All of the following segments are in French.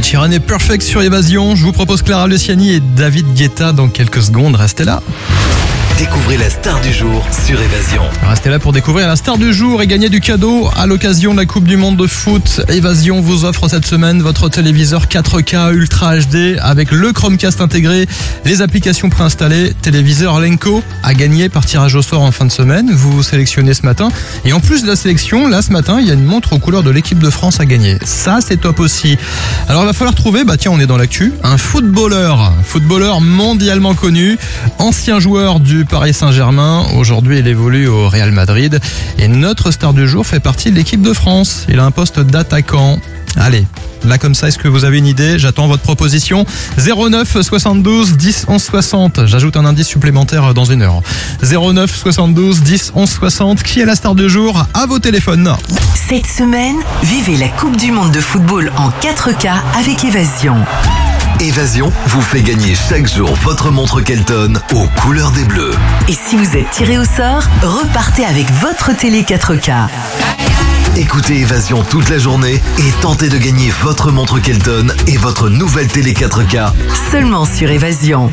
Sheeran est Perfect sur Évasion. Je vous propose Clara Luciani et David Guetta dans quelques secondes. Restez là. Découvrez la star du jour sur Évasion. Restez là pour découvrir la star du jour et gagner du cadeau à l'occasion de la Coupe du Monde de foot. Évasion vous offre cette semaine votre téléviseur 4K Ultra HD avec le Chromecast intégré, les applications préinstallées, téléviseur Lenco à gagner par tirage au sort en fin de semaine. Vous sélectionnez ce matin et en plus de la sélection, là ce matin, il y a une montre aux couleurs de l'équipe de France à gagner. Ça c'est top aussi. Alors il va falloir trouver, on est dans l'actu, un footballeur mondialement connu, ancien joueur du Paris Saint-Germain. Aujourd'hui, il évolue au Real Madrid. Et notre star du jour fait partie de l'équipe de France. Il a un poste d'attaquant. Allez, là comme ça, est-ce que vous avez une idée? J'attends votre proposition. 09 72 10 11 60. J'ajoute un indice supplémentaire dans une heure. 09 72 10 11 60. Qui est la star du jour? À vos téléphones. Cette semaine, vivez la Coupe du Monde de football en 4K avec Évasion. Évasion vous fait gagner chaque jour votre montre Kelton aux couleurs des Bleus. Et si vous êtes tiré au sort, repartez avec votre télé 4K. Écoutez Évasion toute la journée et tentez de gagner votre montre Kelton et votre nouvelle télé 4K. Seulement sur Évasion.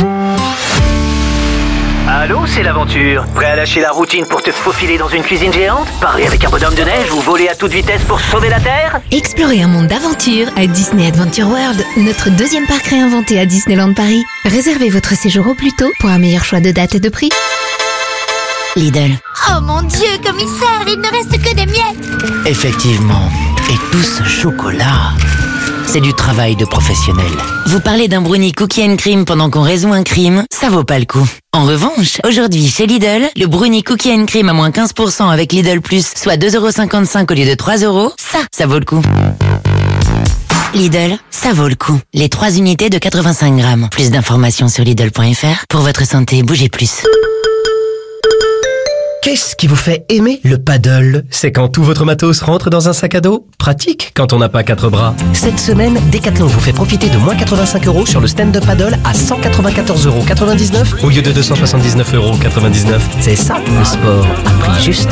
Allô, c'est l'aventure. Prêt à lâcher la routine pour te faufiler dans une cuisine géante? Parler avec un bonhomme de neige ou voler à toute vitesse pour sauver la Terre? Explorez un monde d'aventure à Disney Adventure World, notre deuxième parc réinventé à Disneyland Paris. Réservez votre séjour au plus tôt pour un meilleur choix de date et de prix. Lidl. Oh mon Dieu, commissaire, il ne reste que des miettes. Effectivement. Et tout ce chocolat, c'est du travail de professionnel. Vous parlez d'un brownie cookie and cream pendant qu'on résout un crime, ça vaut pas le coup. En revanche, aujourd'hui chez Lidl, le brownie cookie and cream à moins 15% avec Lidl Plus, soit 2,55€ au lieu de 3€, ça vaut le coup. Lidl, ça vaut le coup. Les 3 unités de 85 grammes. Plus d'informations sur Lidl.fr. Pour votre santé, bougez plus. Qu'est-ce qui vous fait aimer le paddle? C'est quand tout votre matos rentre dans un sac à dos? Pratique quand on n'a pas 4 bras. Cette semaine, Decathlon vous fait profiter de moins 85€ sur le stand-up paddle à 194,99€ au lieu de 279,99€. C'est ça le sport à prix juste.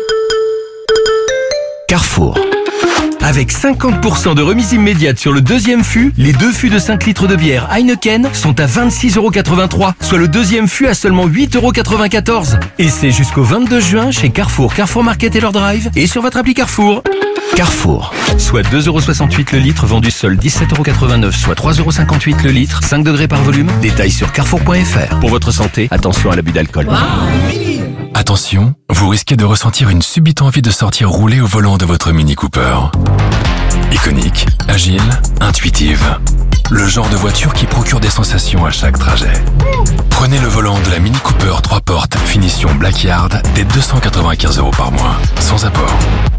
Carrefour. Avec 50% de remise immédiate sur le deuxième fût, les 2 fûts de 5 litres de bière Heineken sont à 26,83€, soit le deuxième fût à seulement 8,94€. Et c'est jusqu'au 22 juin chez Carrefour, Carrefour Market et leur drive et sur votre appli Carrefour. Carrefour, soit 2,68€ le litre, vendu seul 17,89€, soit 3,58€ le litre, 5 degrés par volume. Détails sur carrefour.fr. Pour votre santé, attention à l'abus d'alcool. Attention, vous risquez de ressentir une subite envie de sortir rouler au volant de votre Mini Cooper. Iconique, agile, intuitive. Le genre de voiture qui procure des sensations à chaque trajet. Prenez le volant de la Mini Cooper 3 portes, finition Blackyard, dès 295€ par mois, sans apport.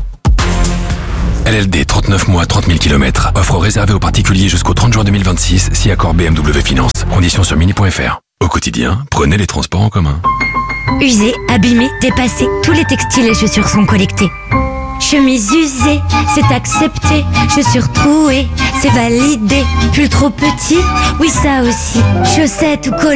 LLD 39 mois, 30 000 km. Offre réservée aux particuliers jusqu'au 30 juin 2026, si accord BMW Finance. Conditions sur mini.fr. Au quotidien, prenez les transports en commun. Usés, abîmés, dépassés, tous les textiles et chaussures sont collectés. Chemise usée, c'est accepté. Chaussures trouées, c'est validé. Pull trop petit, oui ça aussi. Chaussettes ou collants.